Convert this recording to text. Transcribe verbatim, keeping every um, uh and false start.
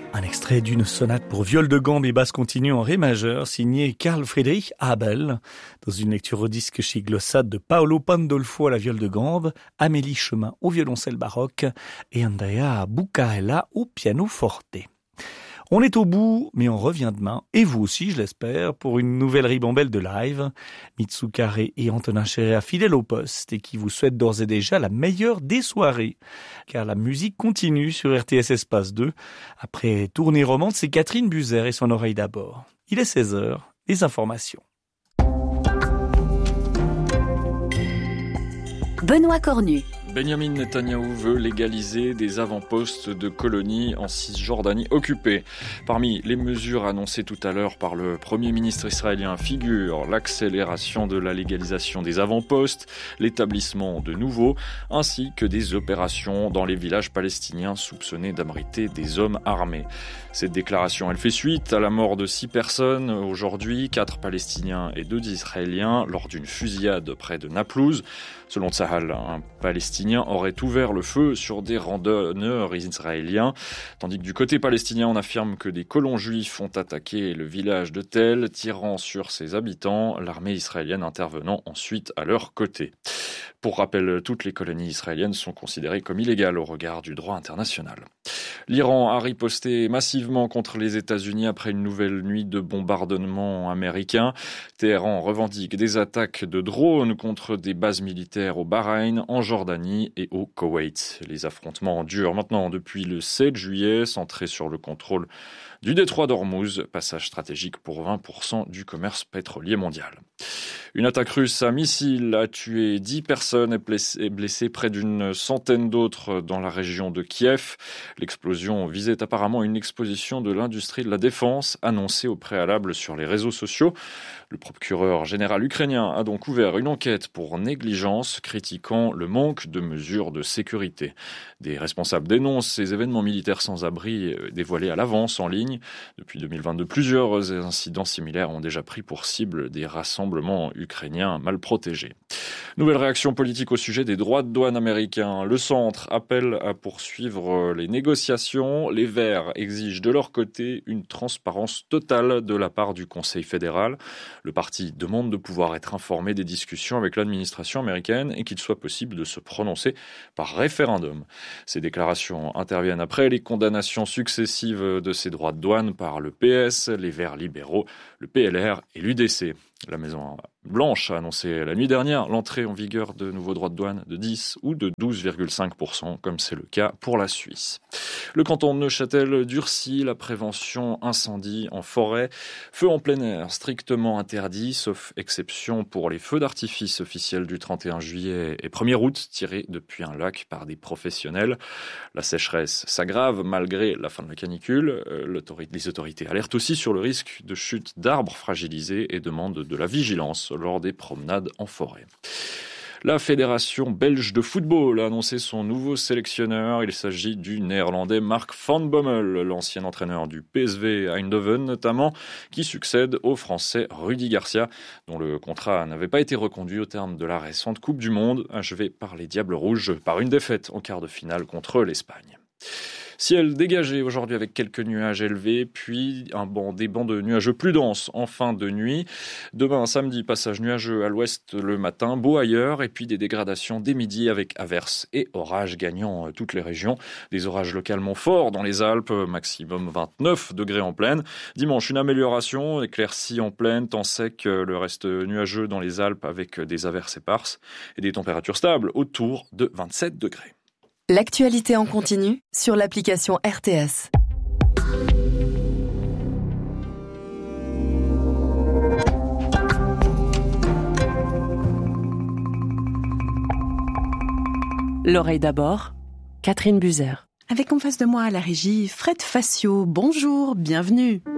Un extrait d'une sonate pour viol de gambe et basse continue en ré majeur, signée Carl Friedrich Abel, dans une lecture au disque chez Glossade de Paolo Pandolfo à la viole de gambe, Amélie Chemin au violoncelle baroque et Andrea Buccaella au piano forte. On est au bout, mais on revient demain, et vous aussi, je l'espère, pour une nouvelle ribambelle de live. Mitsukare et Antonin Chéréa fidèles au poste et qui vous souhaitent d'ores et déjà la meilleure des soirées. Car la musique continue sur R T S Espace deux. Après Tournée romande, c'est Catherine Buzer et son oreille d'abord. Il est seize heures, les informations. Benoît Cornu. Benjamin Netanyahou veut légaliser des avant-postes de colonies en Cisjordanie occupée. Parmi les mesures annoncées tout à l'heure par le Premier ministre israélien figurent l'accélération de la légalisation des avant-postes, l'établissement de nouveaux, ainsi que des opérations dans les villages palestiniens soupçonnés d'abriter des hommes armés. Cette déclaration, elle fait suite à la mort de six personnes aujourd'hui, quatre Palestiniens et deux Israéliens, lors d'une fusillade près de Naplouse. Selon Tzahal, un Palestinien aurait ouvert le feu sur des randonneurs israéliens, tandis que du côté palestinien, on affirme que des colons juifs ont attaqué le village de Tel, tirant sur ses habitants, l'armée israélienne intervenant ensuite à leur côté. Pour rappel, toutes les colonies israéliennes sont considérées comme illégales au regard du droit international. L'Iran a riposté massivement contre les États-Unis après une nouvelle nuit de bombardements américains. Téhéran revendique des attaques de drones contre des bases militaires au Bahreïn, en Jordanie et au Koweït. Les affrontements durent maintenant depuis le sept juillet, centrés sur le contrôle du détroit d'Ormuz, passage stratégique pour vingt pour cent du commerce pétrolier mondial. Une attaque russe à missile a tué dix personnes et blessé près d'une centaine d'autres dans la région de Kiev. L'explosion visait apparemment une exposition de l'industrie de la défense annoncée au préalable sur les réseaux sociaux. Le procureur général ukrainien a donc ouvert une enquête pour négligence, critiquant le manque de mesures de sécurité. Des responsables dénoncent ces événements militaires sans abri dévoilés à l'avance en ligne. Depuis deux mille vingt-deux, plusieurs incidents similaires ont déjà pris pour cible des rassemblements ukrainiens mal protégés. Nouvelle réaction politique au sujet des droits de douane américains. Le centre appelle à poursuivre les négociations. Les Verts exigent de leur côté une transparence totale de la part du Conseil fédéral. Le parti demande de pouvoir être informé des discussions avec l'administration américaine et qu'il soit possible de se prononcer par référendum. Ces déclarations interviennent après les condamnations successives de ces droits de douane par le P S, les Verts libéraux, le P L R et l'U D C. La Maison Blanche a annoncé la nuit dernière l'entrée en vigueur de nouveaux droits de douane de dix ou de douze virgule cinq pour cent, comme c'est le cas pour la Suisse. Le canton de Neuchâtel durcit la prévention incendie en forêt. Feu en plein air, strictement interdit, sauf exception pour les feux d'artifice officiels du trente et un juillet et premier août, tirés depuis un lac par des professionnels. La sécheresse s'aggrave malgré la fin de la canicule. L'autorité, les autorités alertent aussi sur le risque de chute d'arbres fragilisés et demandent de la vigilance lors des promenades en forêt. La Fédération belge de football a annoncé son nouveau sélectionneur. Il s'agit du néerlandais Mark van Bommel, l'ancien entraîneur du P S V Eindhoven notamment, qui succède au français Rudy Garcia, dont le contrat n'avait pas été reconduit au terme de la récente Coupe du Monde, achevée par les Diables Rouges par une défaite en quart de finale contre l'Espagne. Ciel dégagé aujourd'hui avec quelques nuages élevés, puis un banc, des bancs de nuageux plus denses en fin de nuit. Demain, samedi, passage nuageux à l'ouest le matin, beau ailleurs, et puis des dégradations dès midi avec averses et orages gagnant toutes les régions. Des orages localement forts dans les Alpes, maximum vingt-neuf degrés en plaine. Dimanche, une amélioration, éclaircies en plaine, temps sec, le reste nuageux dans les Alpes avec des averses éparses et des températures stables autour de vingt-sept degrés. L'actualité en continu sur l'application R T S. L'oreille d'abord, Catherine Buzer. Avec en face de moi à la régie, Fred Facio. Bonjour, bienvenue.